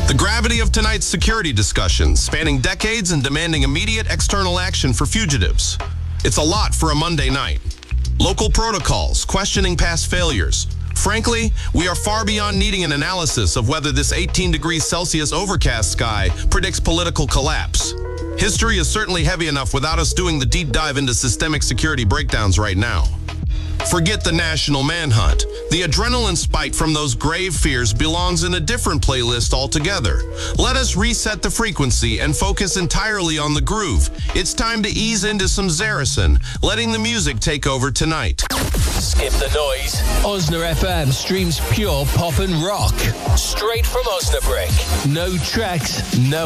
The gravity of tonight's security discussion, spanning decades and demanding immediate external action for fugitives. It's a lot for a Monday night. Local protocols, questioning past failures. Frankly, we are far beyond needing an analysis of whether this 18 degrees Celsius overcast sky predicts political collapse. History is certainly heavy enough without us doing the deep dive into systemic security breakdowns right now. Forget the national manhunt. The adrenaline spike from those grave fears belongs in a different playlist altogether. Let us reset the frequency and focus entirely on the groove. It's time to ease into some Zarison, letting the music take over tonight. Skip the noise. Osna FM streams pure pop and rock. Straight from Osnabrück. No tracks, no